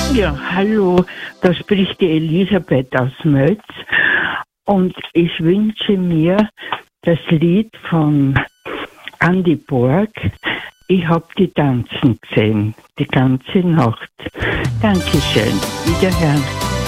Ja, hallo, da spricht die Elisabeth aus Mötz und ich wünsche mir das Lied von Andy Borg. Ich habe die tanzen gesehen, die ganze Nacht. Dankeschön, wiederhören.